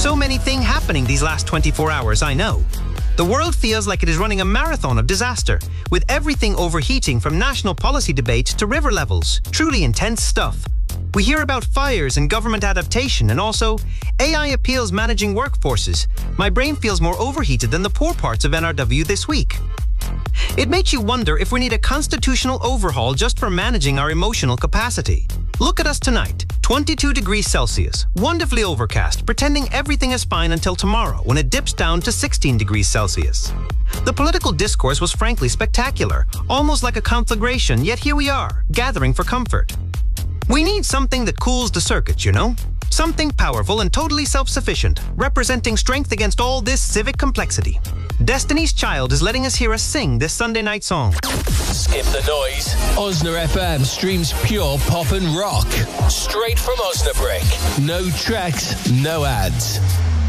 So many things happening these last 24 hours, I know. The world feels like it is running a marathon of disaster, with everything overheating from national policy debates to river levels. Truly intense stuff. We hear about fires and government adaptation, and also AI appeals managing workforces. My brain feels more overheated than the poor parts of NRW this week. It makes you wonder if we need a constitutional overhaul just for managing our emotional capacity. Look at us tonight, 22 degrees Celsius, wonderfully overcast, pretending everything is fine until tomorrow when it dips down to 16 degrees Celsius. The political discourse was frankly spectacular, almost like a conflagration, yet here we are, gathering for comfort. We need something that cools the circuit, you know? Something powerful and totally self-sufficient, representing strength against all this civic complexity. Destiny's Child is letting us hear us sing this Sunday night song. Skip the noise. Osna FM streams pure pop and rock. Straight from Osnabrück. No tracks, no ads.